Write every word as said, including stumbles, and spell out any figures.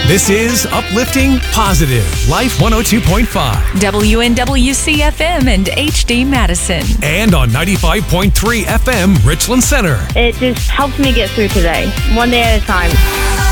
This is Uplifting Positive Life one oh two point five. W N W C F M and H D Madison. And on ninety-five point three F M Richland Center. It just helps me get through today, one day at a time.